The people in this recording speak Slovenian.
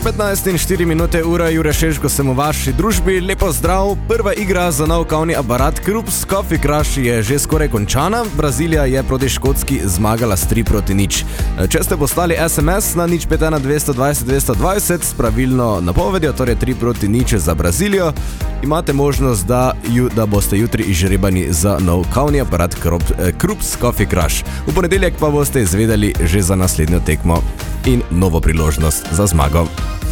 15 in 4 minute ura, Jure Šeško sem v vaši družbi. Lepo zdrav. Prva igra za nov kavni aparat Krups Coffee Crush je že skoraj končana. Brazilija je proti Škotski zmagala s 3-0. Če ste poslali SMS na 051 220 220 s pravilno napovedjo, torej 3-0 za Brazilijo, imate možnost, da boste jutri izžrebani za nov kavni aparat Krups Coffee Crush. V ponedeljek pa boste izvedeli že za naslednjo tekmo in novo priložnost za zmago.